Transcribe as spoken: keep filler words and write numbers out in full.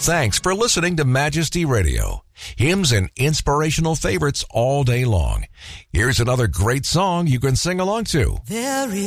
thanks for listening to Majesty Radio. Hymns and inspirational favorites all day long. Here's another great song you can sing along to. There is